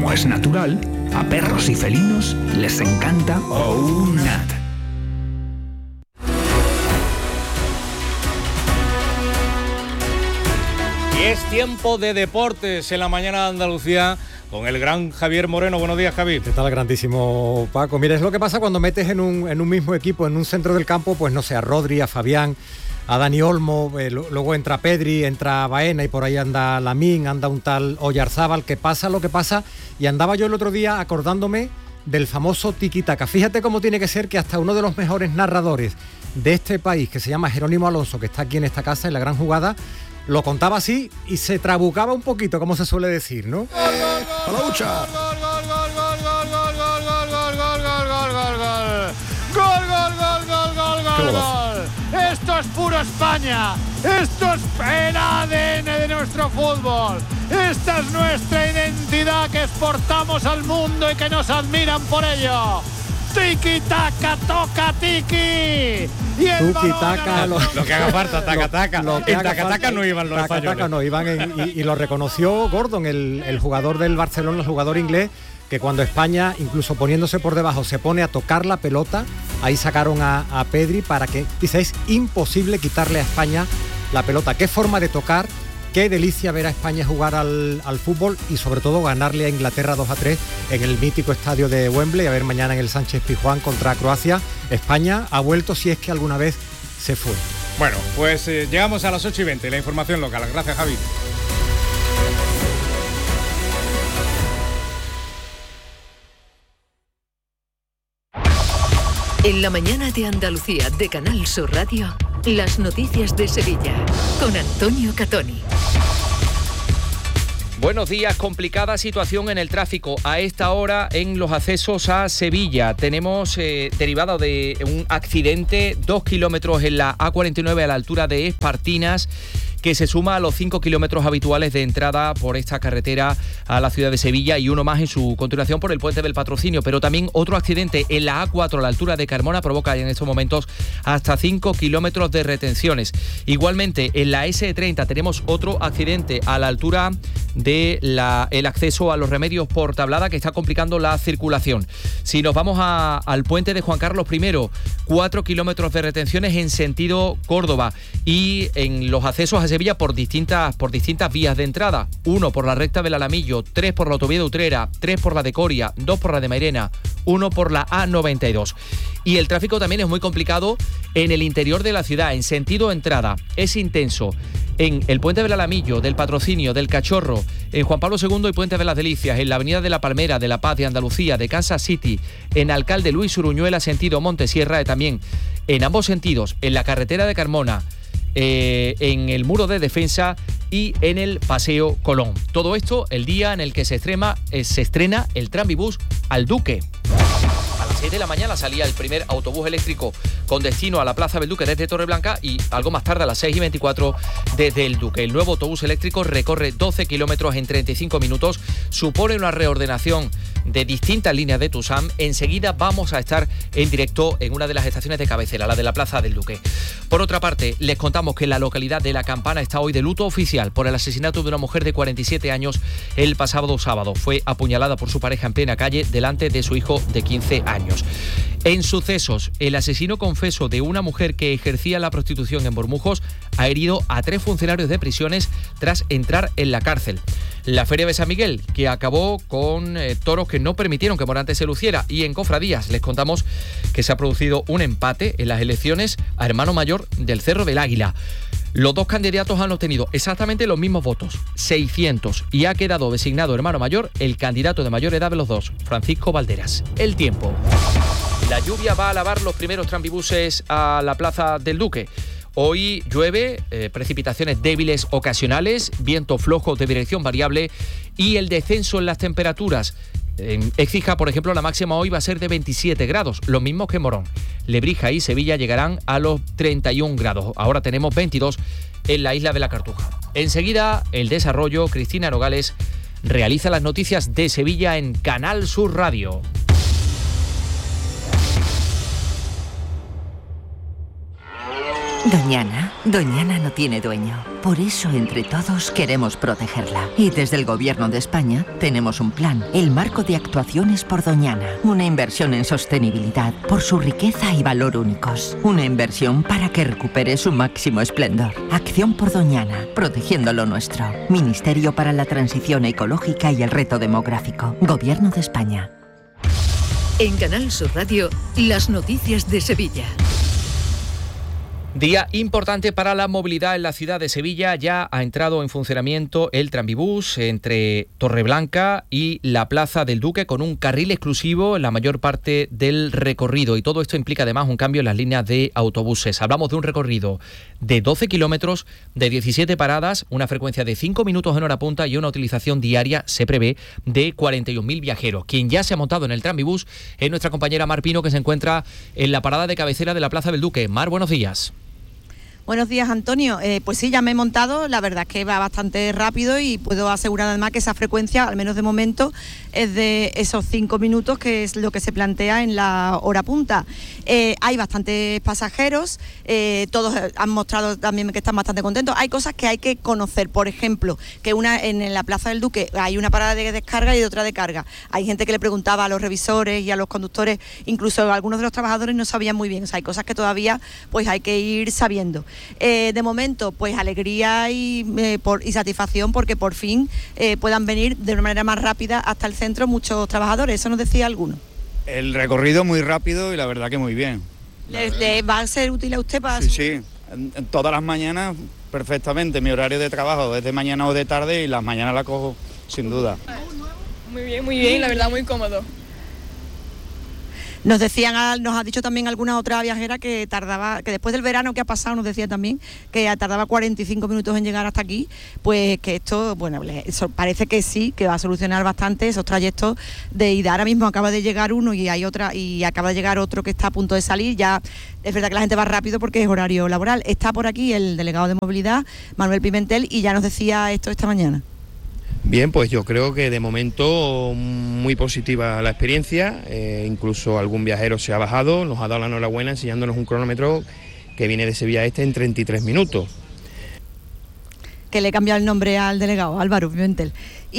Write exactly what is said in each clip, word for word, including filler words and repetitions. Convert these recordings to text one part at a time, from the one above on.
como es natural, a perros y felinos les encanta OUNAT. Y es tiempo de deportes en la mañana de Andalucía con el gran Javier Moreno. Buenos días, Javi. ¿Qué tal, grandísimo Paco? Mira, es lo que pasa cuando metes en un, en un mismo equipo, en un centro del campo, pues no sé, a Rodri, a Fabián, a Dani Olmo, eh, luego entra Pedri, entra Baena y por ahí anda Lamín, anda un tal Oyarzábal, que pasa lo que pasa. Y andaba yo el otro día acordándome del famoso tiki-taka. Fíjate cómo tiene que ser que hasta uno de los mejores narradores de este país, que se llama Jerónimo Alonso, que está aquí en esta casa, en La Gran Jugada, lo contaba así y se trabucaba un poquito, como se suele decir, ¿no? ¡A la lucha! ¡Gol, gol, gol, gol, gol, gol, gol, gol, gol, gol, gol, gol! ¡Gol, gol, gol, gol, gol, gol, gol! ¡Esto es puro España! ¡Esto es el A D N de nuestro fútbol! ¡Esta es nuestra identidad que exportamos al mundo y que nos admiran por ello! Tiki taka, toca tiki. Y el Tuki, taca, lo, lo que haga falta, taca, taca. Lo, lo que en haga taca, taca falta, no iban los taca, españoles. Taca no iban en, y, y lo reconoció Gordon, el, el jugador del Barcelona, el jugador inglés, que cuando España, incluso poniéndose por debajo, se pone a tocar la pelota, ahí sacaron a, a Pedri para que, dice, es imposible quitarle a España la pelota. Qué forma de tocar. Qué delicia ver a España jugar al, al fútbol y sobre todo ganarle a Inglaterra dos a tres en el mítico estadio de Wembley. A ver mañana en el Sánchez Pizjuán contra Croacia. España ha vuelto, si es que alguna vez se fue. Bueno, pues eh, llegamos a las ocho y veinte, la información local. Gracias, Javi. En la mañana de Andalucía de Canal Sur Radio, las noticias de Sevilla con Antonio Catoni. Buenos días. Complicada situación en el tráfico a esta hora en los accesos a Sevilla. Tenemos eh, derivado de un accidente, dos kilómetros en la A cuarenta y nueve a la altura de Espartinas, que se suma a los cinco kilómetros habituales de entrada por esta carretera a la ciudad de Sevilla y uno más en su continuación por el Puente del Patrocinio. Pero también otro accidente en la A cuatro a la altura de Carmona provoca en estos momentos hasta cinco kilómetros de retenciones. Igualmente en la ese treinta tenemos otro accidente a la altura de la, el acceso a los Remedios por Tablada, que está complicando la circulación. Si nos vamos a, al puente de Juan Carlos primero, cuatro kilómetros de retenciones en sentido Córdoba, y en los accesos a Sevilla por distintas, por distintas vías de entrada. Uno por la recta del Alamillo, tres por la autovía de Utrera, tres por la de Coria, dos por la de Mairena, uno por la A noventa y dos. Y el tráfico también es muy complicado en el interior de la ciudad, en sentido entrada. Es intenso en el Puente del Alamillo, del Patrocinio, del Cachorro, en Juan Pablo segundo y Puente de las Delicias, en la Avenida de la Palmera, de La Paz, de Andalucía, de Kansas City, en Alcalde Luis Uruñuela, sentido Montesierra, y también en ambos sentidos, en la carretera de Carmona, eh, en el Muro de Defensa y en el Paseo Colón. Todo esto el día en el que se estrena, eh, se estrena el Tranvibús al Duque. A las seis de la mañana salía el primer autobús eléctrico con destino a la Plaza del Duque desde Torreblanca y algo más tarde a las seis y veinticuatro desde el Duque. El nuevo autobús eléctrico recorre doce kilómetros en treinta y cinco minutos, supone una reordenación de distintas líneas de Tusam. Enseguida vamos a estar en directo en una de las estaciones de cabecera, la de la Plaza del Duque. Por otra parte, les contamos que la localidad de La Campana está hoy de luto oficial por el asesinato de una mujer de cuarenta y siete años el pasado sábado. Fue apuñalada por su pareja en plena calle delante de su hijo de quince años. En sucesos, el asesino confeso de una mujer que ejercía la prostitución en Bormujos ha herido a tres funcionarios de prisiones tras entrar en la cárcel. La Feria de San Miguel, que acabó con eh, toros que no permitieron que Morante se luciera. Y en Cofradías les contamos que se ha producido un empate en las elecciones a hermano mayor del Cerro del Águila. Los dos candidatos han obtenido exactamente los mismos votos, seiscientos, y ha quedado designado hermano mayor el candidato de mayor edad de los dos, Francisco Valderas. El tiempo. La lluvia va a lavar los primeros tranvibuses a la Plaza del Duque. Hoy llueve, eh, precipitaciones débiles ocasionales, viento flojo de dirección variable y el descenso en las temperaturas. En Écija, por ejemplo, la máxima hoy va a ser de veintisiete grados, lo mismo que Morón. Lebrija y Sevilla llegarán a los treinta y un grados. Ahora tenemos veintidós en la isla de la Cartuja. Enseguida, el desarrollo. Cristina Nogales realiza las noticias de Sevilla en Canal Sur Radio. Doñana, Doñana no tiene dueño. Por eso, entre todos, queremos protegerla. Y desde el Gobierno de España tenemos un plan, el Marco de Actuaciones por Doñana. Una inversión en sostenibilidad por su riqueza y valor únicos. Una inversión para que recupere su máximo esplendor. Acción por Doñana, protegiendo lo nuestro. Ministerio para la Transición Ecológica y el Reto Demográfico. Gobierno de España. En Canal Sur Radio, las noticias de Sevilla. Día importante para la movilidad en la ciudad de Sevilla. Ya ha entrado en funcionamiento el tranvibús entre Torreblanca y la Plaza del Duque, con un carril exclusivo en la mayor parte del recorrido. Y todo esto implica además un cambio en las líneas de autobuses. Hablamos de un recorrido de doce kilómetros, de diecisiete paradas, una frecuencia de cinco minutos en hora punta y una utilización diaria, se prevé, de cuarenta y un mil viajeros. Quien ya se ha montado en el tranvibús es nuestra compañera Mar Pino, que se encuentra en la parada de cabecera de la Plaza del Duque. Mar, buenos días. Buenos días, Antonio. Eh, pues sí, ya me he montado, la verdad es que va bastante rápido y puedo asegurar además que esa frecuencia, al menos de momento, es de esos cinco minutos, que es lo que se plantea en la hora punta. Eh, hay bastantes pasajeros, eh, todos han mostrado también que están bastante contentos. Hay cosas que hay que conocer, por ejemplo, que una en la Plaza del Duque hay una parada de descarga y otra de carga. Hay gente que le preguntaba a los revisores y a los conductores, incluso algunos de los trabajadores no sabían muy bien. O sea, hay cosas que todavía pues hay que ir sabiendo. Eh, de momento, pues alegría y, eh, por, y satisfacción porque por fin eh, puedan venir de una manera más rápida hasta el centro muchos trabajadores. Eso nos decía alguno. El recorrido muy rápido y la verdad que muy bien. ¿Le, le va a ser útil a usted para...? Sí, sí, en, en todas las mañanas perfectamente. Mi horario de trabajo es de mañana o de tarde y las mañanas la cojo sin duda. Muy bien, muy bien, la verdad muy cómodo. Nos decían, nos ha dicho también alguna otra viajera que tardaba, que después del verano que ha pasado, nos decía también que tardaba cuarenta y cinco minutos en llegar hasta aquí, pues que esto, bueno, eso parece que sí, que va a solucionar bastante esos trayectos de ida. Ahora mismo acaba de llegar uno y hay otra, y acaba de llegar otro que está a punto de salir. Ya es verdad que la gente va rápido porque es horario laboral. Está por aquí el delegado de movilidad, Manuel Pimentel, y ya nos decía esto esta mañana. Bien, pues yo creo que de momento muy positiva la experiencia, eh, incluso algún viajero se ha bajado, nos ha dado la enhorabuena enseñándonos un cronómetro que viene de Sevilla Este en treinta y tres minutos. Que le he cambiado el nombre al delegado, Álvaro Pimentel.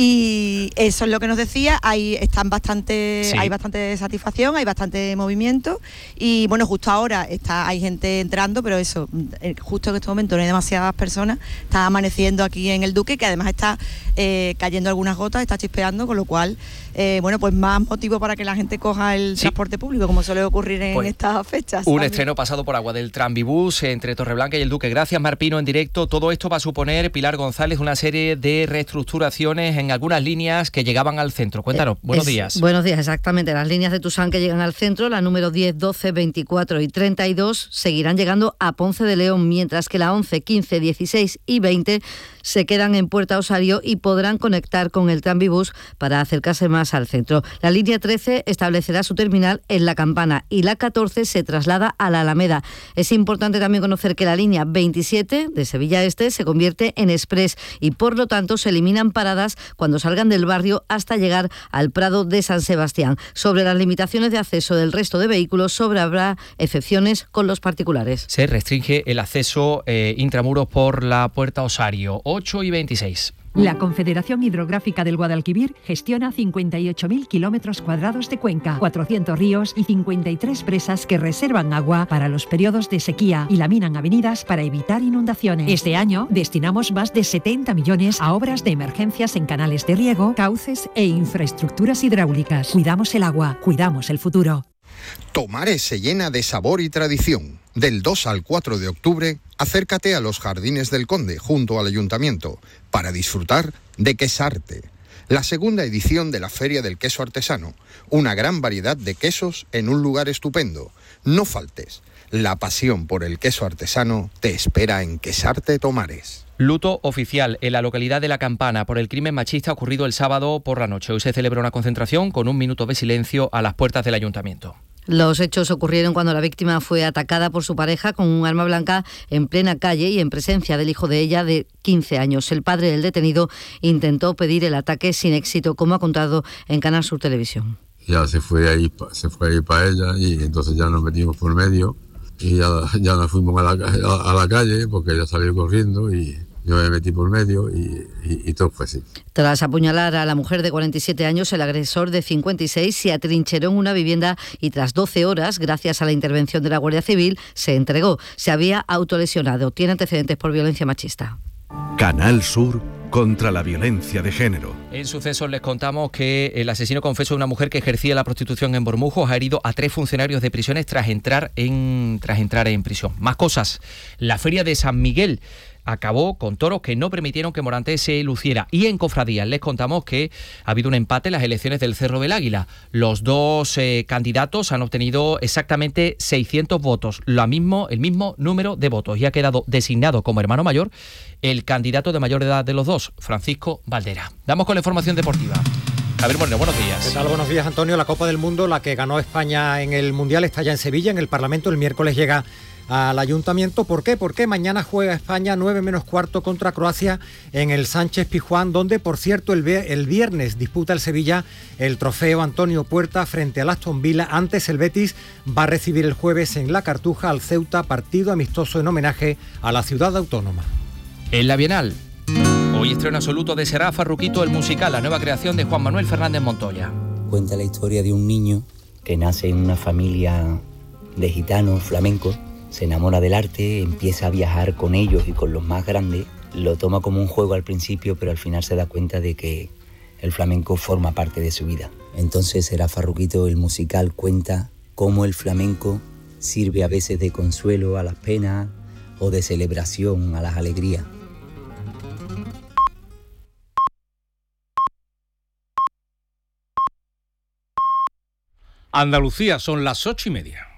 Y eso es lo que nos decía, ahí están bastante, sí. hay bastante satisfacción, hay bastante movimiento y bueno, justo ahora está, hay gente entrando, pero eso, justo en este momento no hay demasiadas personas, está amaneciendo aquí en el Duque, que además está eh, cayendo algunas gotas, está chispeando, con lo cual, eh, bueno, pues más motivo para que la gente coja el sí. transporte público, como suele ocurrir en pues, estas fechas. Un también. Estreno pasado por agua del tranvibús entre Torreblanca y el Duque. Gracias, Mar Pino, en directo. Todo esto va a suponer, Pilar González, una serie de reestructuraciones en algunas líneas que llegaban al centro. Cuéntanos, buenos es, días. Buenos días, exactamente. Las líneas de Tusán que llegan al centro, la número diez, doce, veinticuatro y treinta y dos, seguirán llegando a Ponce de León, mientras que la once, quince, dieciséis y veinte se quedan en Puerta Osario y podrán conectar con el tranvibús para acercarse más al centro. La línea trece establecerá su terminal en La Campana y la catorce se traslada a la Alameda. Es importante también conocer que la línea veintisiete de Sevilla Este se convierte en express y por lo tanto se eliminan paradas cuando salgan del barrio hasta llegar al Prado de San Sebastián. Sobre las limitaciones de acceso del resto de vehículos, sobre habrá excepciones con los particulares. Se restringe el acceso eh, intramuros por la Puerta Osario. ocho y veintiséis. La Confederación Hidrográfica del Guadalquivir gestiona cincuenta y ocho mil kilómetros cuadrados de cuenca, cuatrocientos ríos y cincuenta y tres presas que reservan agua para los periodos de sequía y laminan avenidas para evitar inundaciones. Este año destinamos más de setenta millones a obras de emergencias en canales de riego, cauces e infraestructuras hidráulicas. Cuidamos el agua, cuidamos el futuro. Tomares se llena de sabor y tradición. Del dos al cuatro de octubre, acércate a los Jardines del Conde, junto al Ayuntamiento, para disfrutar de Quesarte, la segunda edición de la Feria del Queso Artesano, una gran variedad de quesos en un lugar estupendo. No faltes, la pasión por el queso artesano te espera en Quesarte Tomares. Luto oficial en la localidad de La Campana por el crimen machista ocurrido el sábado por la noche. Hoy se celebra una concentración con un minuto de silencio a las puertas del Ayuntamiento. Los hechos ocurrieron cuando la víctima fue atacada por su pareja con un arma blanca en plena calle y en presencia del hijo de ella de quince años. El padre del detenido intentó pedir el ataque sin éxito, como ha contado en Canal Sur Televisión. Ya se fue ahí, se fue ahí para ella y entonces ya nos metimos por medio. y ya, ya nos fuimos a la, a, a la calle porque ella salió corriendo y yo me metí por medio y, y, y todo fue así. Tras apuñalar a la mujer de cuarenta y siete años, el agresor de cincuenta y seis se atrincheró en una vivienda y tras doce horas, gracias a la intervención de la Guardia Civil, se entregó. Se había autolesionado. Tiene antecedentes por violencia machista. Canal Sur contra la violencia de género. En Sucesos les contamos que el asesino confeso de una mujer que ejercía la prostitución en Bormujos ha herido a tres funcionarios de prisiones tras entrar en, tras entrar en prisión. Más cosas. La feria de San Miguel acabó con toros que no permitieron que Morante se luciera. Y en Cofradías les contamos que ha habido un empate en las elecciones del Cerro del Águila. Los dos eh, candidatos han obtenido exactamente seiscientos votos, lo mismo, el mismo número de votos, y ha quedado designado como hermano mayor el candidato de mayor edad de los dos, Francisco Valdera. Damos con la información deportiva. Javier Moreno, buenos días. ¿Qué tal? Buenos días, Antonio. La Copa del Mundo, la que ganó España en el Mundial, está ya en Sevilla, en el Parlamento. El miércoles llega al Ayuntamiento. ¿Por qué? Porque mañana juega España nueve menos cuarto contra Croacia en el Sánchez Pizjuán, donde, por cierto, el, el viernes disputa el Sevilla el trofeo Antonio Puerta frente al Aston Villa. Antes, el Betis va a recibir el jueves en La Cartuja al Ceuta, partido amistoso en homenaje a la ciudad autónoma. En la Bienal, hoy estreno absoluto de Será Farruquito, el musical, la nueva creación de Juan Manuel Fernández Montoya. Cuenta la historia de un niño que nace en una familia de gitanos flamencos, se enamora del arte, empieza a viajar con ellos y con los más grandes, lo toma como un juego al principio, pero al final se da cuenta de que el flamenco forma parte de su vida. Entonces Será Farruquito, el musical, cuenta cómo el flamenco sirve a veces de consuelo a las penas o de celebración a las alegrías. Andalucía, son las ocho y media.